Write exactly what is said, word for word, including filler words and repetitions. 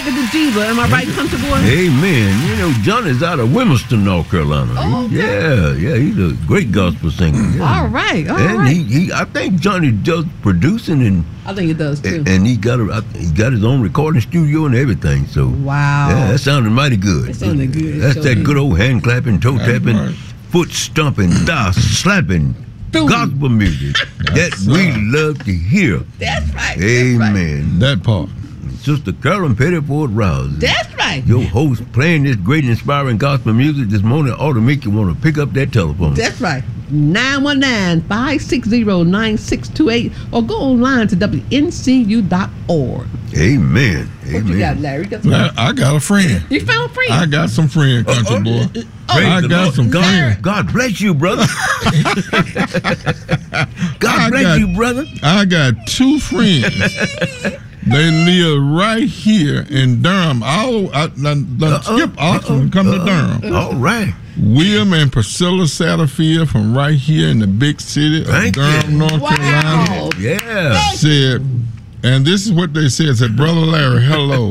at the Jiva. Am I right, Country Boy? Amen. You know, Johnny's out of Wilmington, North Carolina. Oh, okay. Yeah, yeah, he's a great gospel singer. Yeah. All right, all and right. he, he, I think Johnny does producing and I think it does too. and, and he got a, he got his own recording studio and everything. So wow, yeah, that sounded mighty good. That sounded good. That's So that good. good old hand clapping, toe tapping, right. foot stomping, thigh slapping. Boom. Gospel music that we love to hear. That's right. Amen. That part. Sister Carolyn Pettiford Rouse. That's right. Your host playing this great inspiring gospel music this morning ought to make you want to pick up that telephone. That's right. nine one nine, five six zero, nine six two eight or go online to W N C U dot org. Amen. What Amen. you got, Larry? You got some- I, I got a friend. You found a friend? I got some friend, country Uh, uh, boy. Praise I the got Lord. some God, friends. God bless you, brother. God I bless got- you, brother. I got two friends. They live right here in Durham. I'll, I, I, I Uh-uh, skip Oxford and come to uh-uh. Durham. All right. William and Priscilla Satterfield from right here in the big city of Thank Durham, you. North Wow. Carolina. Yeah. Said, and this is what they said. Said, Brother Larry, hello.